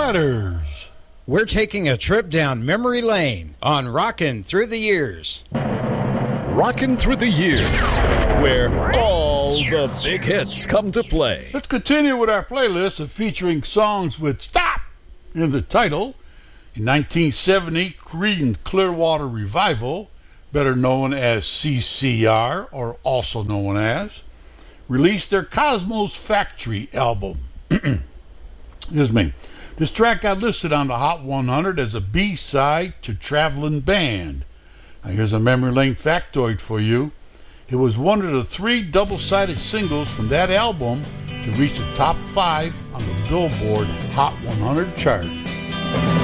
Letters. We're taking a trip down memory lane on Rockin' Through the Years. Rockin' Through the Years, where all the big hits come to play. Let's continue with our playlist of featuring songs with "Stop" in the title. In 1970, Creedence Clearwater Revival, better known as CCR, or also known as, released their Cosmos Factory album. Excuse me. This track got listed on the Hot 100 as a B-side to Traveling Band. Now here's a memory lane factoid for you. It was one of the 3 double-sided singles from that album to reach the top 5 on the Billboard Hot 100 chart.